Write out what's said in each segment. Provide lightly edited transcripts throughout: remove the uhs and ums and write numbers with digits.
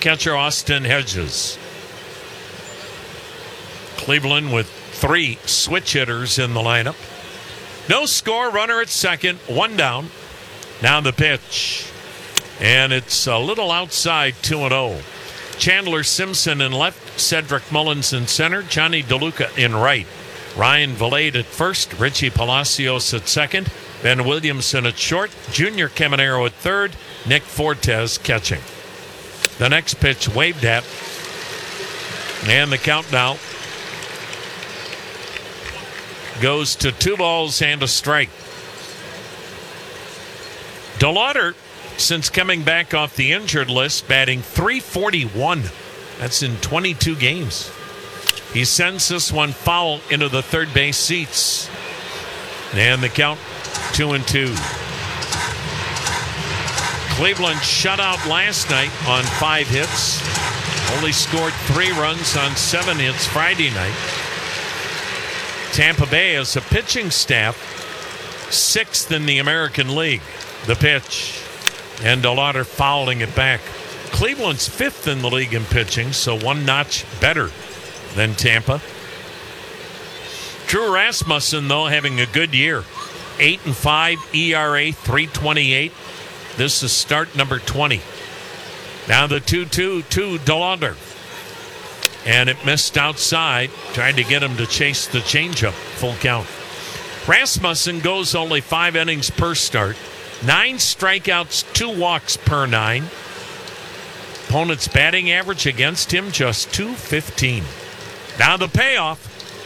catcher Austin Hedges. Cleveland with 3 switch hitters in the lineup. No score, runner at second, 1 down. Now the pitch. And it's a little outside, 2-0. Chandler Simpson in left, Cedric Mullins in center, Johnny DeLuca in right. Ryan Valade at first, Richie Palacios at second, Ben Williamson at short, Junior Caminero at third, Nick Fortes catching. The next pitch waved at. And the count now goes to 2 balls and a strike. DeLauder, since coming back off the injured list, batting .341. That's in 22 games. He sends this one foul into the third base seats. And the count 2-2. Cleveland shut out last night on 5 hits. Only scored 3 runs on 7 hits Friday night. Tampa Bay as a pitching staff, 6th in the American League. The pitch. And DeLauder fouling it back. Cleveland's 5th in the league in pitching, so 1 notch better than Tampa. Drew Rasmussen, though, having a good year. 8-5, ERA 3.28. This is start number 20. Now the 2-2 to DeLauder. And it missed outside. Tried to get him to chase the changeup. Full count. Rasmussen goes only 5 innings per start. 9 strikeouts, 2 walks per 9. Opponent's batting average against him just .215. Now the payoff.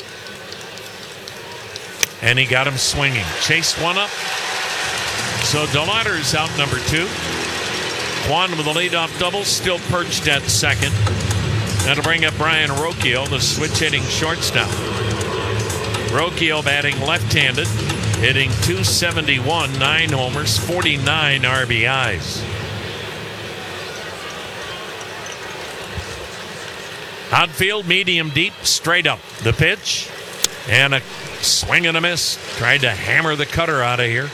And he got him swinging. Chased one up. So DeLauder's out number 2. Juan with the leadoff double, still perched at second. That'll bring up Brian Rocchio, the switch-hitting shortstop. Rocchio batting left-handed, hitting .271, 9 homers, 49 RBIs. Outfield, medium deep, straight up. The pitch, and a swing and a miss. Tried to hammer the cutter out of here.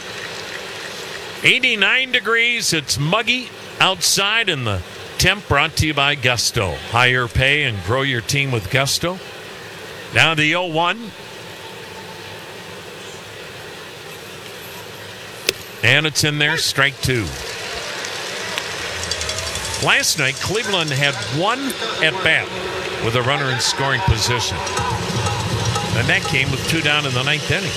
89 degrees, it's muggy outside, and the temp brought to you by Gusto. Higher pay and grow your team with Gusto. Now the 0-1. And it's in there, strike 2. Last night, Cleveland had 1 at-bat with a runner in scoring position. And that came with 2 down in the 9th inning.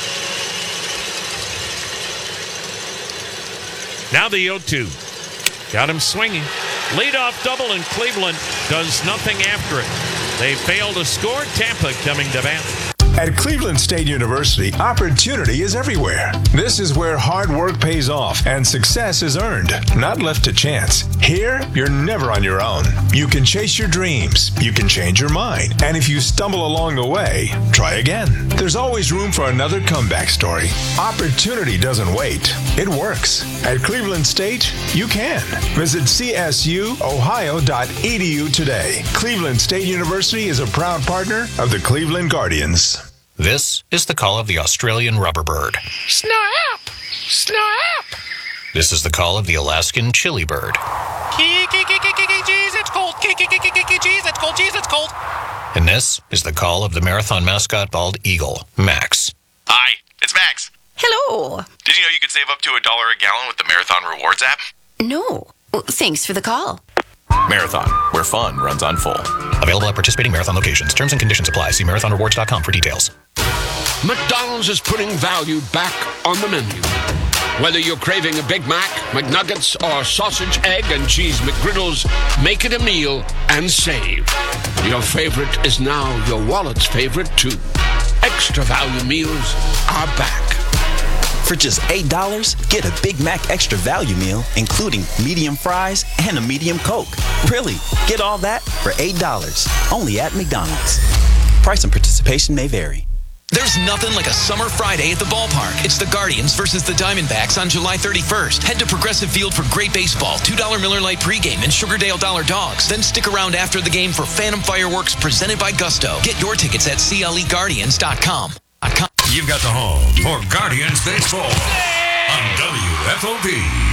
Now the 0-2. Got him swinging. Leadoff double, and Cleveland does nothing after it. They fail to score. Tampa coming to bat. At Cleveland State University, opportunity is everywhere. This is where hard work pays off and success is earned, not left to chance. Here, you're never on your own. You can chase your dreams. You can change your mind. And if you stumble along the way, try again. There's always room for another comeback story. Opportunity doesn't wait. It works. At Cleveland State, you can. Visit csuohio.edu today. Cleveland State University is a proud partner of the Cleveland Guardians. This is the call of the Australian rubber bird. Snap! Snap! This is the call of the Alaskan chili bird. Jeez, it's cold. Jeez, it's cold. Jeez, it's cold. And this is the call of the marathon mascot bald eagle, Max. Hi, it's Max. Hello. Did you know you could save up to $1 a gallon with the Marathon Rewards app? No. Well, thanks for the call. Marathon, where fun runs on full. Available at participating Marathon locations. Terms and conditions apply. See marathonrewards.com for details. McDonald's is putting value back on the menu. Whether you're craving a Big Mac, McNuggets, or sausage, egg, and cheese McGriddles, make it a meal and save. Your favorite is now your wallet's favorite, too. Extra value meals are back. For just $8, get a Big Mac Extra Value Meal, including medium fries and a medium Coke. Really, get all that for $8, only at McDonald's. Price and participation may vary. There's nothing like a summer Friday at the ballpark. It's the Guardians versus the Diamondbacks on July 31st. Head to Progressive Field for great baseball, $2 Miller Lite pregame, and Sugardale Dollar Dogs. Then stick around after the game for Phantom Fireworks presented by Gusto. Get your tickets at CLEGuardians.com. You've got the home for Guardians Baseball on WFOP.